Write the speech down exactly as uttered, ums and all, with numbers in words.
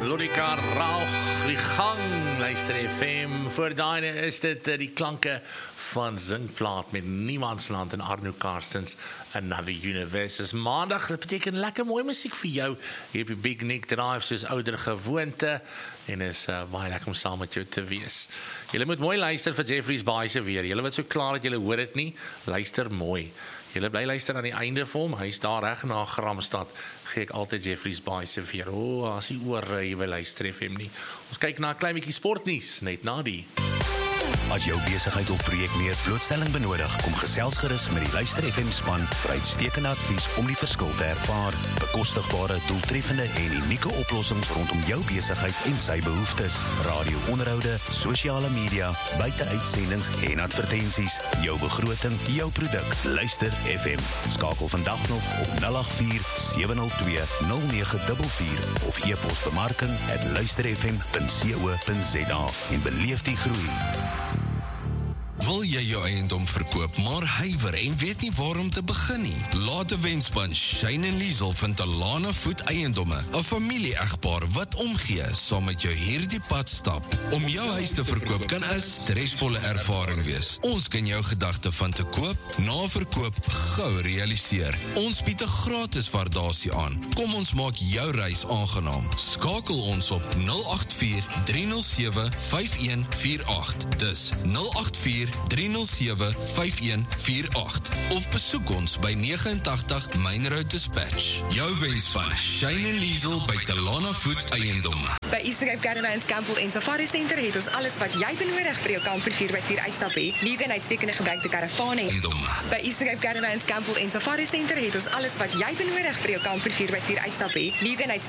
Lorika Rauch, die gang, luister F M. Voor daai is dit die klanke van Zinkplaat met Niemandsland en Arno Karstens, Another Universe. Is maandag, dat beteken lekker mooi muziek vir jou. Hier op die Big Nick Drive, soos ouder gewoonte, en is uh, baie lekker om saam met jou te wees. Julle moet mooi luister vir Jeffrey's Baie se weer. Julle wat so klaar dat julle hoor het nie, luister mooi. Julle bly luister aan die einde vir hom, hy is daar reg na Gramstad, gee ek altyd Jeffrey's Baie se weer. O, oh, as die oor jy wil luister F M nie. Ons kyk na 'n klein bietjie sportnuus, net na die. As jou besigheid of projek meer blootstelling benodig, kom gesels gerus met die Luister F M span vir uitstekende advies om die verskil te ervaar. Bekostigbare, doeltreffende en unieke oplossings rondom jou besigheid en sy behoeftes. Radio-onderhoude, sosiale media, buite-uitsendings en advertensies. Jou begroting, jou produk. Luister F M. Skakel vandag nog op nul agt vier sewe nul twee nul nege vier vier of e-pos bemarking at luisterfm punt co punt za en beleef die groei. Wil jy jou eiendom verkoop, maar huiwer en weet nie waarom te begin nie? Laat 'n wenspan Shane en Liesel van Talana Voet Eiendomme, 'n familie-egpaar wat omgee, saam met jou hierdie pad stap. Om jou huis te verkoop kan 'n stresvolle ervaring wees. Ons kan jou gedagte van te koop, na verkoop gou realiseer. Ons bied 'n gratis waardasie aan. Kom ons maak jou reis aangenaam. Skakel ons op nul agt vier drie nul sewe vyf een vier agt. Dis nul agt vier drie nul sewe vyf een vier agt of besoek ons by negenentagtig Main Road Dispatch. Jou wenspan Shane en Liesel by Talana Voet Eiendomme. By Eastercape Caravans, Campbell en Safari Center het ons alles wat jy benodig vir jou kamper vier by vier uitstap het. Nuwe en uitstekende gebruikte karavane. By Eastercape Caravans, Campbell en Safari Center het ons alles wat jy benodig vir jou kamper vier by vier uitstap het. Nuwe en